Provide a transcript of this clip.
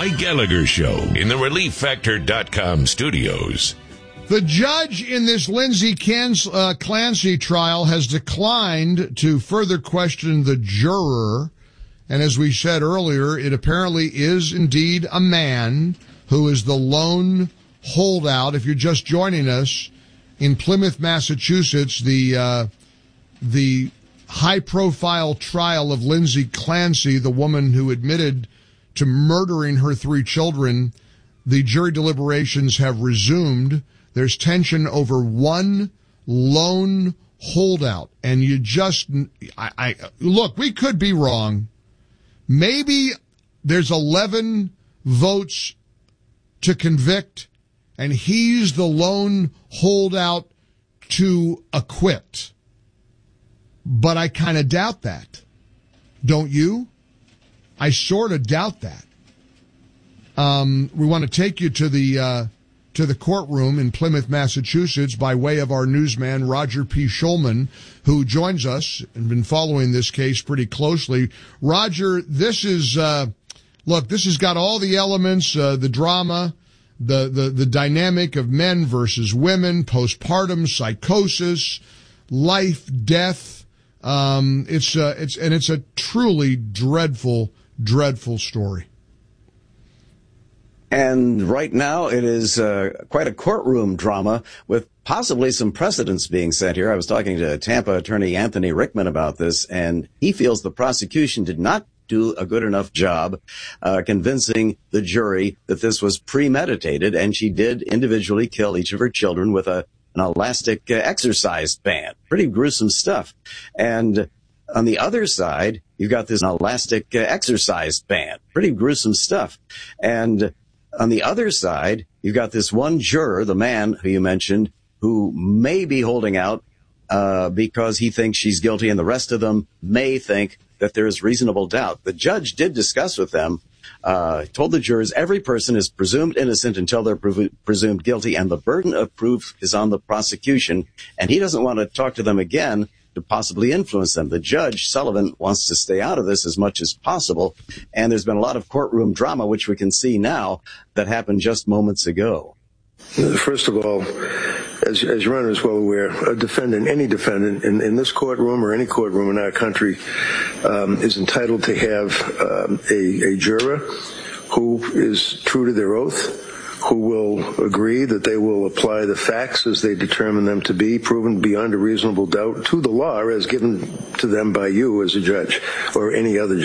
Mike Gallagher Show in the ReliefFactor.com studios. The judge in this Lindsay Clancy trial has declined to further question the juror. And as we said earlier, it apparently is indeed a man who is the lone holdout. If you're just joining us, in Plymouth, Massachusetts, the high-profile trial of Lindsay Clancy, the woman who admitted to murdering her 3 children, the jury deliberations have resumed. There's tension over one lone holdout. And you just, look, we could be wrong. Maybe there's 11 votes to convict, and he's the lone holdout to acquit. But I kind of doubt that. Don't you? I sort of doubt that. We want to take you to the courtroom in Plymouth, Massachusetts, by way of our newsman, Roger P. Schulman, who joins us and been following this case pretty closely. Roger, this is, this has got all the elements, the drama, the dynamic of men versus women, postpartum psychosis, life, death. It's a truly dreadful story. And right now it is quite a courtroom drama with possibly some precedents being set here. I was talking to Tampa attorney Anthony Rickman about this, and he feels the prosecution did not do a good enough job convincing the jury that this was premeditated, and she did individually kill each of her children with an elastic exercise band. Pretty gruesome stuff. And on the other side, you've got this elastic exercise band. Pretty gruesome stuff. And on the other side, you've got this one juror, the man who you mentioned, who may be holding out because he thinks she's guilty, and the rest of them may think that there is reasonable doubt. The judge did discuss with them, told the jurors every person is presumed innocent until they're presumed guilty, and the burden of proof is on the prosecution, and he doesn't want to talk to them again to possibly influence them. The judge, Sullivan, wants to stay out of this as much as possible, and there's been a lot of courtroom drama, which we can see now, that happened just moments ago. First of all, as your Honor is well aware, a defendant, any defendant in this courtroom or any courtroom in our country, is entitled to have a juror who is true to their oath, who will agree that they will apply the facts as they determine them to be, proven beyond a reasonable doubt to the law as given to them by you as a judge or any other judge.